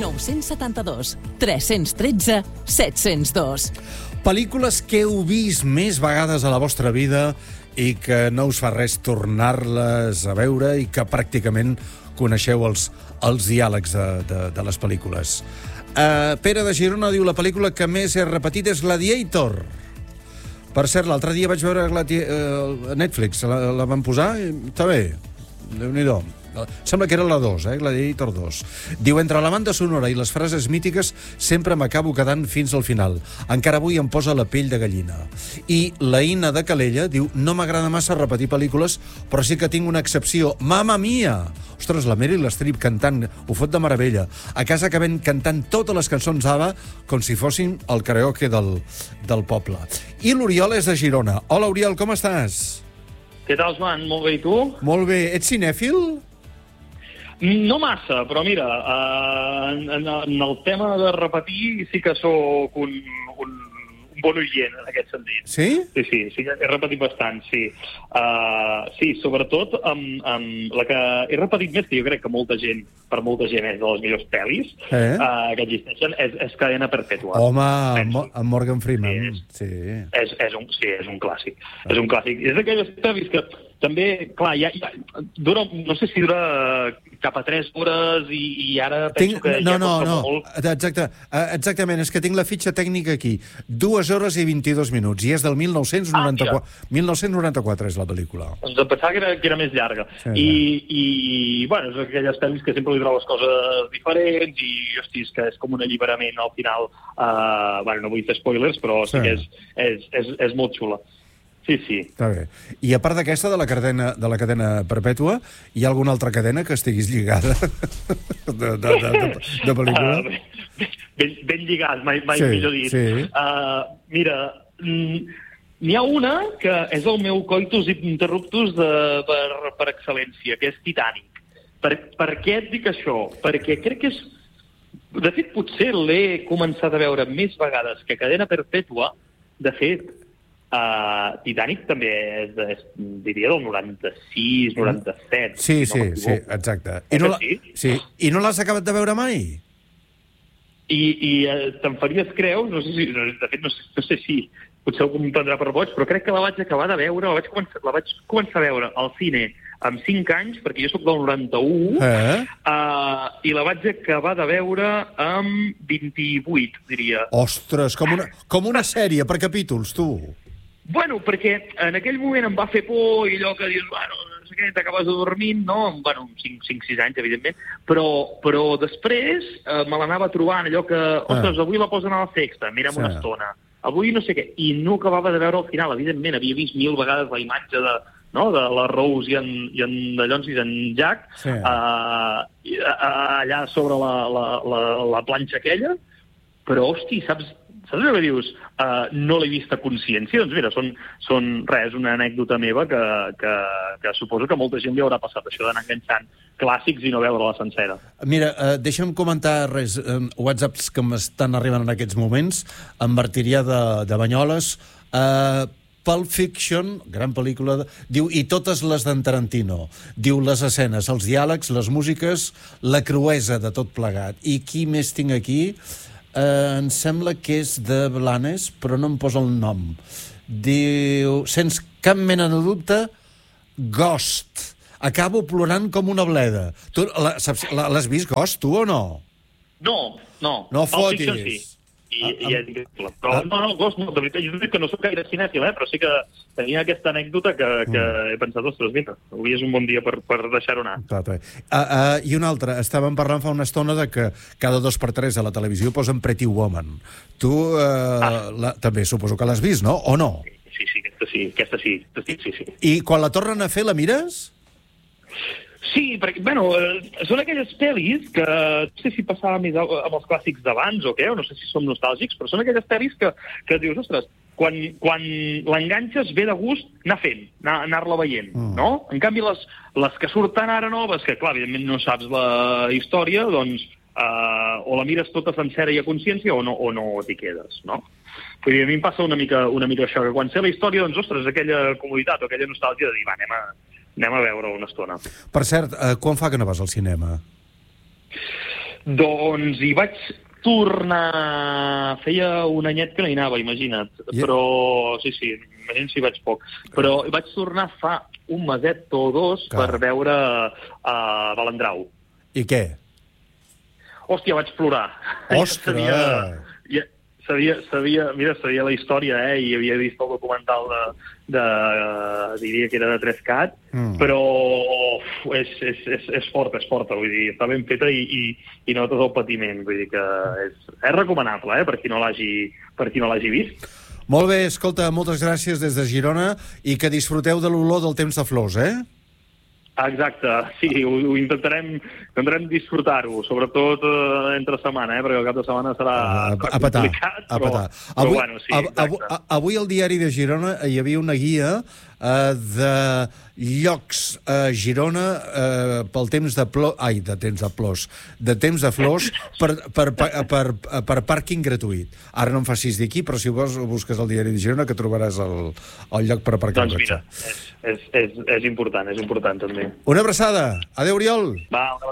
972 313 702. Pel·lícules que heu vist més vegades a la vostra vida i que no us fa res tornar-les a veure i que pràcticament coneixeu els diàlegs de les pel·lícules. Pere de Girona diu la pel·lícula que més he repetit és Gladiator. Per cert, l'altre dia vaig veure Netflix, la van posar i està bé, Déu-n'hi-do. Sembla que era la 2, Gladiator 2. Diu, entre la banda sonora i les frases mítiques sempre m'acabo quedant fins al final. Encara avui em posa la pell de gallina. I la Ina de Calella diu, no m'agrada massa repetir pel·lícules, però sí que tinc una excepció. Mamma mia! Ostres, la Meryl Streep cantant, ho fot de meravella. A casa acabem cantant totes les cançons d'Ava com si fossin el karaoke del poble. I l'Oriol és de Girona. Hola, Oriol, com estàs? Què tal, Joan? Molt bé, i tu? Molt bé. Ets cinèfil? No massa, però mira, en el tema de repetir sí que sóc un bon oient, en aquest sentit. Sí? Sí, he repetit bastant, sí. Sí, sobretot amb la que he repetit més, que jo crec que per molta gent és de les millors pel·lis que existeixen, és Cadena Perpètua. Home, amb Morgan Freeman. Sí. És un clàssic. És un clàssic. És d'aquelles pel·lis que també, clar, ja dura, no sé si dura cap a 3 hores i ara penso que ja costa molt. Exactament, és que tinc la fitxa tècnica aquí. 2 hores i 22 minuts, i és del 1994. 1994 és la pel·lícula. Doncs em pensava que era més llarga. I bueno, és aquelles pel·lis que sempre li trobes coses diferents i, hosti, que és com un alliberament al final. Bueno, no vull fer spoilers, però sí que és molt xula. Sí. Està bé. I a part d'aquesta, de la cadena perpètua, hi ha alguna altra cadena que estiguis lligada de pel·lícula? Ben lligat, mai millor dit. Sí. Mira, n'hi ha una que és el meu coitus interruptus per excel·lència, que és Titanic. Per què et dic això? Perquè crec que és... De fet, potser l'he començat a veure més vegades que Cadena Perpètua. De fet, Titanic també és, diria, del 96, 97. Sí, exacte. I no l'has acabat de veure mai? I te'n faries creus, de fet no sé si potser algú m'entendrà per boig, però crec que la vaig acabar de veure, la vaig començar a veure al cine amb 5 anys, perquè jo sóc del 91, i la vaig acabar de veure amb 28, diria. Ostres, com una sèrie per capítols, tu. Bueno, perquè en aquell moment em va fer por i allò que dius, bueno, no sé què, t'acabes dormint, no? Bueno, 5-6 anys, evidentment, però després me l'anava trobant, allò que, ostres, avui la posen a la Sexta, mira'm una estona, avui no sé què, i no acabava de veure al final, evidentment, havia vist 1000 vegades la imatge de la Rose i en Dallons i en Jack, allà sobre la planxa aquella, però, hosti, saps allò que dius? No l'he vist a consciència? Doncs mira, és una anècdota meva que suposo que molta gent li haurà passat, això d'anar enganxant clàssics i no veure-la sencera. Mira, deixa'm comentar whatsapps que m'estan arribant en aquests moments. En Martirià de Banyoles, Pulp Fiction, gran pel·lícula, diu, i totes les d'en Tarantino. Diu, les escenes, els diàlegs, les músiques, la cruesa de tot plegat. I qui més tinc aquí? Em sembla que és de Blanes, però no em posa el nom. Diu, sense cap mena de dubte, Ghost. Acabo plorant com una bleda. Tu l'has vist, Ghost, tu, o no? No. No fotis. Però no, Ghost no, de veritat, jo dic que no soc gaire cinèfil, però sí que tenia aquesta anècdota que he pensat, ostres, mira, avui és un bon dia per deixar-ho anar. I una altra, estàvem parlant fa una estona de que cada 2x3 a la televisió posen Pretty Woman. Tu també suposo que l'has vist, no? O no? Sí, aquesta sí. I quan la tornen a fer, la mires? Sí, perquè, bueno, són aquelles pel·lis que no sé si passava més amb els clàssics d'abans o què, o no sé si som nostàlgics, però són aquelles pel·lis que dius, ostres, quan l'enganxes ve de gust anar-la veient, no? En canvi, les que surten ara noves, que clar, evidentment no saps la història, doncs o la mires tota sencera i a consciència o no t'hi quedes, no? Vull dir, a mi em passa una mica això, que quan sé la història, doncs, ostres, aquella comoditat o aquella nostàlgia de dir, va, anem a veure una estona. Per cert, quan fa que no vas al cinema? Doncs hi vaig tornar... Feia un anyet que no hi anava, imagina't. Però, sí, imagina't si hi vaig poc. Però hi vaig tornar fa un meset o dos per veure Balandrau. I què? Hòstia, vaig plorar. Ostres! Sabia la història, i havia vist el documental diria que era de 3CAT, però és forta, vull dir, està ben feta i notes el patiment, vull dir que és recomanable, per qui no l'hagi vist. Molt bé, escolta, moltes gràcies des de Girona i que disfruteu de l'olor del temps de flors, Exacte, sí, ho intentarem disfrutar-ho, sobretot entre setmana, perquè el cap de setmana serà complicat, però bueno, sí, exacte. Avui al diari de Girona hi havia una guia de llocs a Girona pel temps de flors per pàrquing gratuït. Ara no em facis dir aquí, però si vols busques al diari de Girona que trobaràs el lloc per aparcar el cotxe. Doncs mira, és important també. Una abraçada. Adéu, Oriol. Va, una abraçada.